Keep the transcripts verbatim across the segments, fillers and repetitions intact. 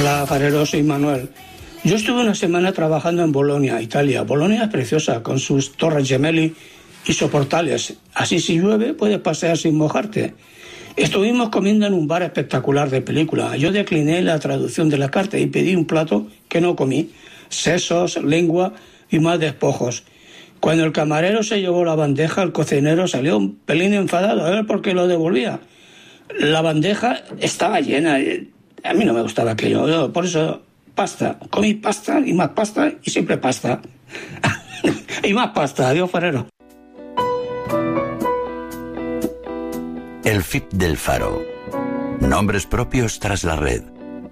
Hola, fareros, soy Manuel. Yo estuve una semana trabajando en Bolonia, Italia. Bolonia es preciosa, con sus torres gemelli y soportales. Así si llueve puedes pasear sin mojarte. Estuvimos comiendo en un bar espectacular de película. Yo decliné la traducción de la carta y pedí un plato que no comí. Sesos, lengua y más despojos. Cuando el camarero se llevó la bandeja, el cocinero salió un pelín enfadado a ver por qué lo devolvía. La bandeja estaba llena. A mí no me gustaba aquello. Yo, por eso, pasta. Comí pasta y más pasta y siempre pasta. Y más pasta. Adiós, farero. El F I P del Faro. Nombres propios tras la red.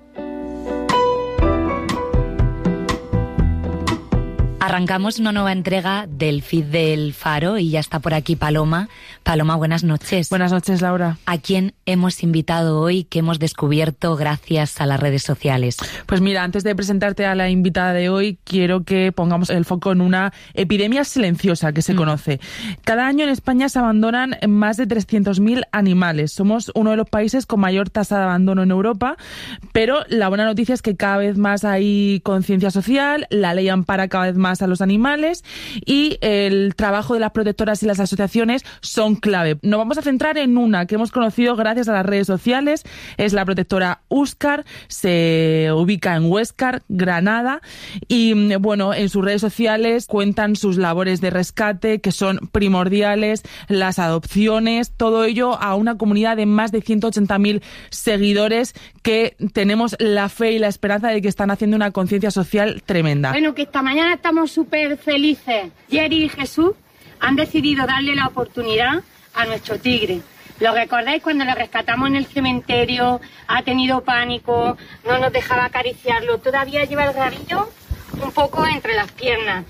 Arrancamos una nueva entrega del Feed del Faro y ya está por aquí Paloma. Paloma, buenas noches. Buenas noches, Laura. ¿A quién hemos invitado hoy, que hemos descubierto gracias a las redes sociales? Pues mira, antes de presentarte a la invitada de hoy, quiero que pongamos el foco en una epidemia silenciosa que se mm. conoce. Cada año en España se abandonan más de trescientos mil animales. Somos uno de los países con mayor tasa de abandono en Europa, pero la buena noticia es que cada vez más hay conciencia social, la ley ampara cada vez más a los animales y el trabajo de las protectoras y las asociaciones son clave. Nos vamos a centrar en una que hemos conocido gracias a las redes sociales. Es la protectora Úscar, se ubica en Huéscar, Granada, y bueno, en sus redes sociales cuentan sus labores de rescate, que son primordiales, las adopciones, todo ello a una comunidad de más de ciento ochenta mil seguidores que tenemos la fe y la esperanza de que están haciendo una conciencia social tremenda. Bueno, que esta mañana estamos súper felices. Jerry y Jesús han decidido darle la oportunidad a nuestro tigre. ¿Lo recordáis cuando lo rescatamos en el cementerio? Ha tenido pánico, no nos dejaba acariciarlo. Todavía lleva el rabillo un poco entre las piernas.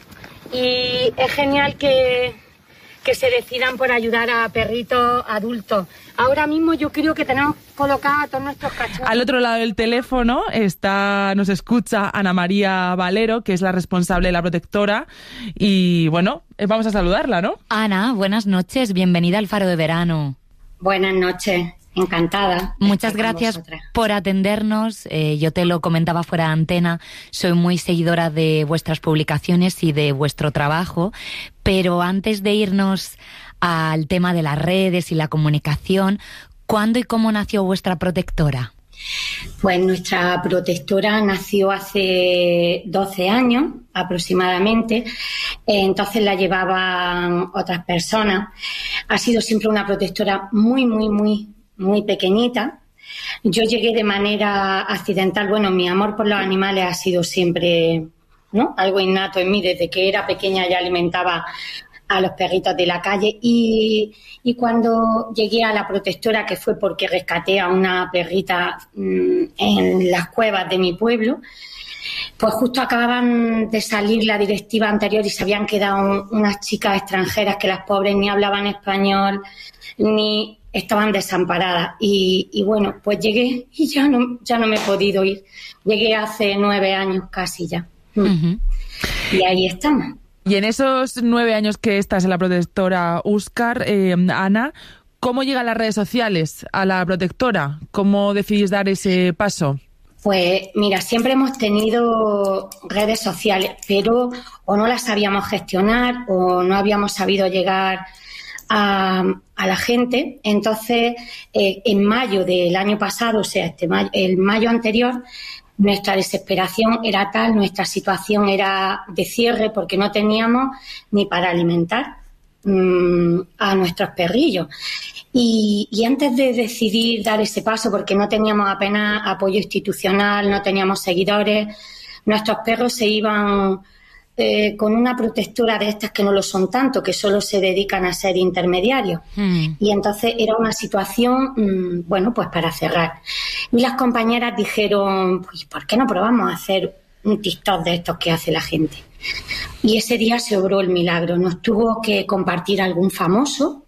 Y es genial que, que se decidan por ayudar a perritos adultos. Ahora mismo yo creo que tenemos colocados a todos nuestros cachorros. Al otro lado del teléfono está, nos escucha Ana María Valero, que es la responsable de la protectora. Y bueno, vamos a saludarla, ¿no? Ana, buenas noches, bienvenida al Faro de Verano. Buenas noches, encantada. Muchas gracias por atendernos. Eh, yo te lo comentaba fuera de antena, soy muy seguidora de vuestras publicaciones y de vuestro trabajo, pero antes de irnos al tema de las redes y la comunicación, ¿cuándo y cómo nació vuestra protectora? Pues nuestra protectora nació hace doce años aproximadamente, entonces la llevaban otras personas. Ha sido siempre una protectora muy, muy, muy, muy pequeñita. Yo llegué de manera accidental. Bueno, mi amor por los animales ha sido siempre, ¿no?, algo innato en mí. Desde que era pequeña ya alimentaba a los perritos de la calle y, y cuando llegué a la protectora, que fue porque rescaté a una perrita mmm, en las cuevas de mi pueblo, pues justo acababan de salir la directiva anterior y se habían quedado un, unas chicas extranjeras que las pobres ni hablaban español ni estaban desamparadas y, y bueno, pues llegué y ya no, ya no me he podido ir. Llegué hace nueve años casi ya. Uh-huh. Y ahí estamos. Y en esos nueve años que estás en la protectora Úscar, eh, Ana, ¿cómo llegan las redes sociales a la protectora? ¿Cómo decidís dar ese paso? Pues mira, siempre hemos tenido redes sociales, pero o no las sabíamos gestionar o no habíamos sabido llegar a, a la gente. Entonces, eh, en mayo del año pasado, o sea, este mayo, el mayo anterior, nuestra desesperación era tal, nuestra situación era de cierre porque no teníamos ni para alimentar mmm, a nuestros perrillos. Y, y antes de decidir dar ese paso, porque no teníamos apenas apoyo institucional, no teníamos seguidores, nuestros perros se iban eh, con una protectora de estas que no lo son tanto, que solo se dedican a ser intermediarios. Mm. Y entonces era una situación, mmm, bueno, pues para cerrar. Y las compañeras dijeron, pues, ¿por qué no probamos a hacer un TikTok de estos que hace la gente? Y ese día se obró el milagro. Nos tuvo que compartir algún famoso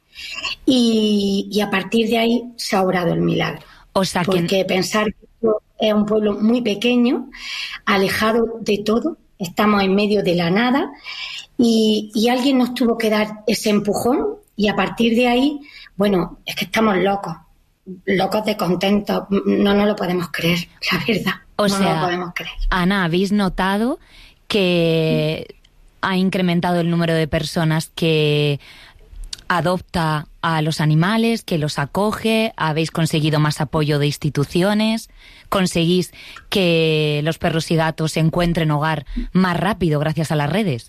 y, y a partir de ahí se ha obrado el milagro. O sea, porque que... pensar que esto es un pueblo muy pequeño, alejado de todo, estamos en medio de la nada y, y alguien nos tuvo que dar ese empujón y a partir de ahí, bueno, es que estamos locos. locos de contentos. No nos lo podemos creer, la verdad. O no sea, lo podemos creer. Ana, ¿habéis notado que ha incrementado el número de personas que adopta a los animales, que los acoge? ¿Habéis conseguido más apoyo de instituciones? ¿Conseguís que los perros y gatos encuentren hogar más rápido gracias a las redes?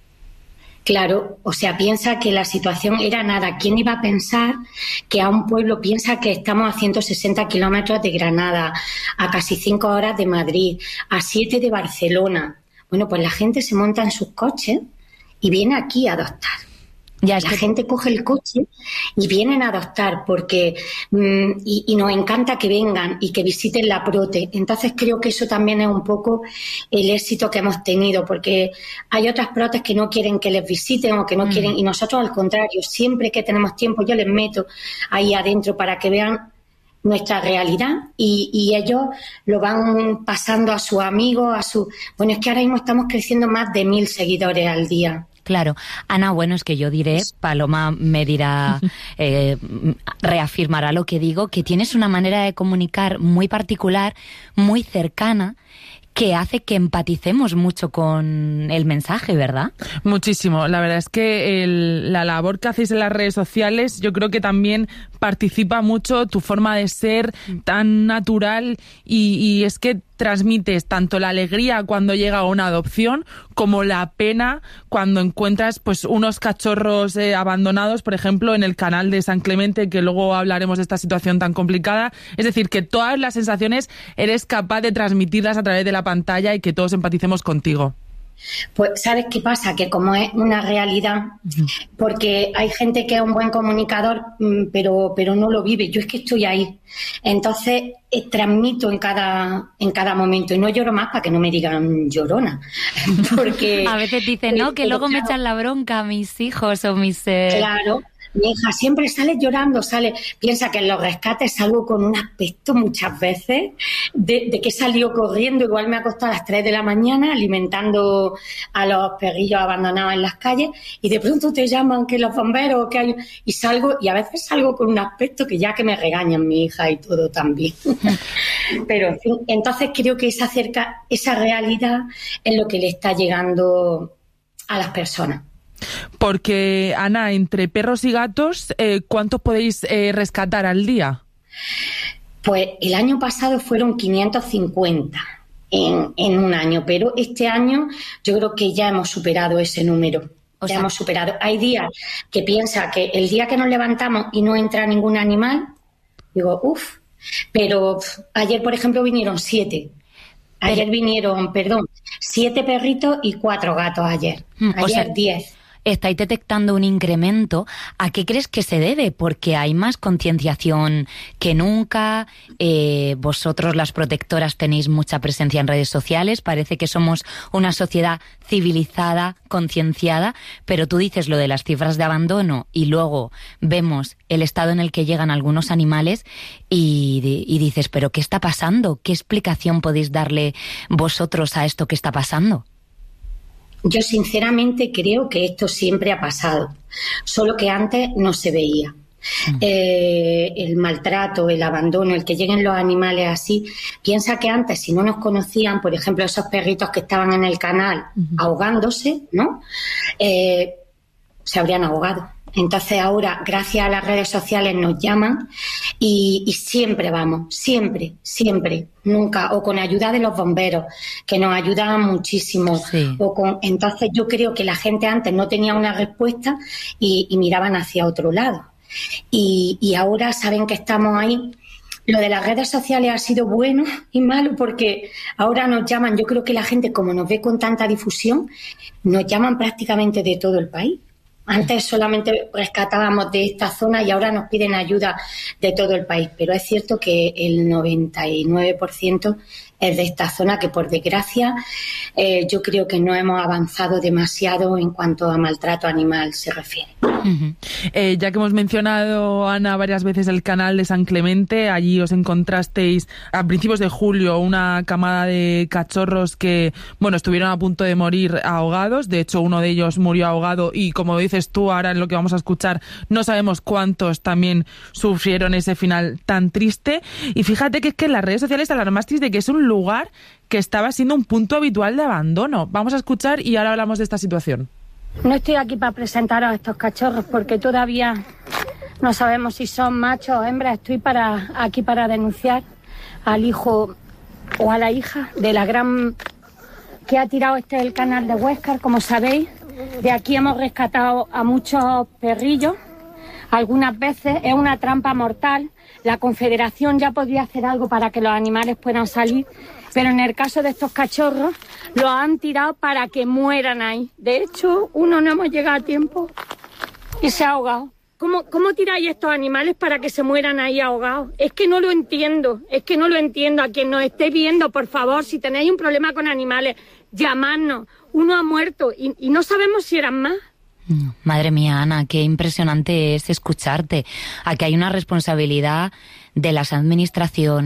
Claro, o sea, piensa que la situación era nada. ¿Quién iba a pensar que a un pueblo, piensa que estamos a ciento sesenta kilómetros de Granada, a casi cinco horas de Madrid, a siete de Barcelona? Bueno, pues la gente se monta en sus coches y viene aquí a adoptar. Ya es la que... gente coge el coche y vienen a adoptar porque mmm, y, y nos encanta que vengan y que visiten la Prote. Entonces creo que eso también es un poco el éxito que hemos tenido, porque hay otras Protes que no quieren que les visiten o que no mm. quieren, y nosotros al contrario, siempre que tenemos tiempo yo les meto ahí adentro para que vean nuestra realidad y, y ellos lo van pasando a sus amigos, a su... Bueno, es que ahora mismo estamos creciendo más de mil seguidores al día. Claro. Ana, bueno, es que yo diré, Paloma me dirá, eh, reafirmará lo que digo, que tienes una manera de comunicar muy particular, muy cercana, que hace que empaticemos mucho con el mensaje, ¿verdad? Muchísimo. La verdad es que el, la labor que hacéis en las redes sociales, yo creo que también participa mucho tu forma de ser tan natural y, y es que transmites tanto la alegría cuando llega una adopción como la pena cuando encuentras pues unos cachorros eh, abandonados, por ejemplo, en el canal de San Clemente, que luego hablaremos de esta situación tan complicada. Es decir, que todas las sensaciones eres capaz de transmitirlas a través de la pantalla y que todos empaticemos contigo. Pues, ¿sabes qué pasa? Que como es una realidad, porque hay gente que es un buen comunicador, pero, pero no lo vive. Yo es que estoy ahí. Entonces, eh, transmito en cada, en cada momento. Y no lloro más para que no me digan llorona. Porque a veces dicen, no, que luego claro, me echan la bronca mis hijos o mis... Eh... Claro. Mi hija siempre sale llorando, sale, piensa que en los rescates salgo con un aspecto muchas veces de, de que salió corriendo, igual me ha acostado a las tres de la mañana alimentando a los perrillos abandonados en las calles y de pronto te llaman que los bomberos, que hay, y salgo, y a veces salgo con un aspecto que ya que me regañan mi hija y todo también. Pero en fin, entonces creo que esa, cerca, esa realidad es lo que le está llegando a las personas. Porque, Ana, entre perros y gatos, eh, ¿cuántos podéis eh, rescatar al día? Pues el año pasado fueron quinientos cincuenta en, en un año, pero este año yo creo que ya hemos superado ese número. O ya sea, hemos superado. Hay días que piensa que el día que nos levantamos y no entra ningún animal, digo, uff, pero pff, ayer, por ejemplo, vinieron siete. Ayer pero... vinieron, perdón, siete perritos y cuatro gatos ayer. Ayer o sea, diez. Estáis detectando un incremento. ¿A qué crees que se debe? Porque hay más concienciación que nunca. Eh, vosotros, las protectoras, tenéis mucha presencia en redes sociales. Parece que somos una sociedad civilizada, concienciada. Pero tú dices lo de las cifras de abandono y luego vemos el estado en el que llegan algunos animales y, y dices, ¿pero qué está pasando? ¿Qué explicación podéis darle vosotros a esto que está pasando? Yo sinceramente creo que esto siempre ha pasado, solo que antes no se veía. Mm. Eh, el maltrato, el abandono, el que lleguen los animales así. Piensa que antes, si no nos conocían, por ejemplo, esos perritos que estaban en el canal mm. ahogándose, ¿no? Eh, se habrían ahogado. Entonces ahora, gracias a las redes sociales, nos llaman y, y siempre vamos, siempre, siempre, nunca, o con ayuda de los bomberos, que nos ayudaban muchísimo. Sí. O con, entonces yo creo que la gente antes no tenía una respuesta y, y miraban hacia otro lado. Y, y ahora saben que estamos ahí. Lo de las redes sociales ha sido bueno y malo porque ahora nos llaman, yo creo que la gente, como nos ve con tanta difusión, nos llaman prácticamente de todo el país. Antes solamente rescatábamos de esta zona y ahora nos piden ayuda de todo el país. Pero es cierto que el noventa y nueve por ciento es de esta zona que, por desgracia, eh, yo creo que no hemos avanzado demasiado en cuanto a maltrato animal se refiere. Uh-huh. Eh, ya que hemos mencionado, Ana, varias veces el canal de San Clemente, allí os encontrasteis a principios de julio una camada de cachorros que, bueno, estuvieron a punto de morir ahogados. De hecho, uno de ellos murió ahogado y, como dices dices tú ahora en lo que vamos a escuchar, no sabemos cuántos también sufrieron ese final tan triste. Y fíjate que es que en las redes sociales alarmasteis de que es un lugar que estaba siendo un punto habitual de abandono. Vamos a escuchar y ahora hablamos de esta situación. No estoy aquí para presentaros a estos cachorros porque todavía no sabemos si son machos o hembras. Estoy para aquí para denunciar al hijo o a la hija de la gran que ha tirado este el canal de Huéscar, como sabéis. De aquí hemos rescatado a muchos perrillos. Algunas veces es una trampa mortal. La Confederación ya podría hacer algo para que los animales puedan salir, pero en el caso de estos cachorros los han tirado para que mueran ahí. De hecho, uno no hemos llegado a tiempo y se ha ahogado. ¿Cómo, cómo tiráis estos animales para que se mueran ahí ahogados? Es que no lo entiendo, es que no lo entiendo. A quien nos esté viendo, por favor, si tenéis un problema con animales, llamadnos. Uno ha muerto y, y no sabemos si eran más. Madre mía, Ana, qué impresionante es escucharte. Aquí hay una responsabilidad de las administraciones.